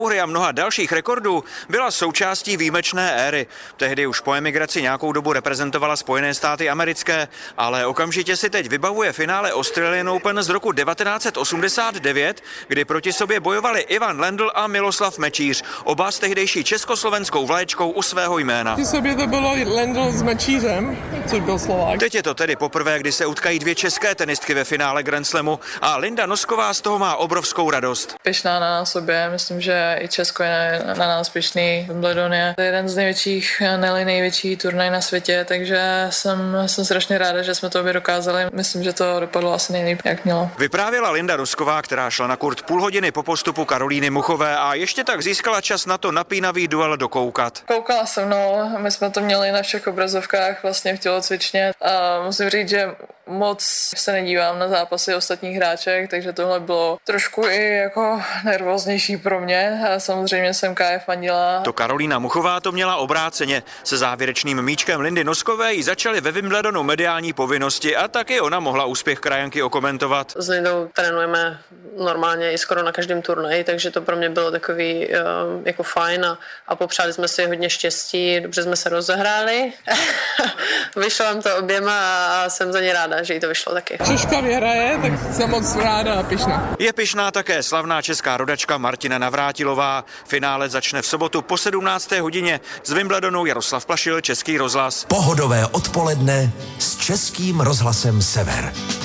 a mnoha dalších rekordů byla součástí výjimečné éry. Tehdy už po emigraci nějakou dobu reprezentovala Spojené státy americké, ale okamžitě si teď vybavuje finále Australian Open z roku 1989, kdy proti sobě bojovali Ivan Lendl a Miloslav Mečíř, oba s tehdejší československou vlaječkou u svého jména. Proti sobě to bylo Lendl s Mečířem, což byl Slovák. Teď je to tedy poprvé, kdy se utkají dvě české tenistky ve finále Grand Slamu a Linda Nosková z toho má obrovskou radost. Pyšná na sobě, myslím, že i Česko je na nás pyšný. Wimbledon je jeden z největších, ne největší turnaj na světě, takže jsem strašně ráda, že jsme to obě dokázali. Myslím, že to dopadlo asi nejlíp, jak mělo. Vyprávěla Linda Nosková, která šla na kurt půl hodiny po postupu Karolíny Muchové a ještě tak získala čas na to napínavý duel dokoukat. Koukala jsem, no, my jsme to měli na všech obrazovkách vlastně v tělocvičně a musím říct, že moc se nedívám na zápasy ostatních hráček, takže tohle bylo trošku i jako nervóznější pro mě. A samozřejmě jsem KF fandila. To Karolína Muchová to měla obráceně. Se závěrečným míčkem Lindy Noskové jí začaly ve Wimbledonu mediální povinnosti a taky ona mohla úspěch krajanky okomentovat. S Lindou trénujeme normálně i skoro na každém turnaji, takže to pro mě bylo takový jako fajn a popřáli jsme si hodně štěstí, dobře jsme se rozehráli. Vyšlo vám to oběma a jsem za ně ráda, že jí to vyšlo taky. Češka vyhraje, tak jsem moc ráda a pyšná. Je pyšná také slavná česká rodačka Martina Navrátilová. Finále začne v sobotu po 17. hodině. Z Wimbledonu Jaroslav Plašil, Český rozhlas. Pohodové odpoledne s Českým rozhlasem Sever.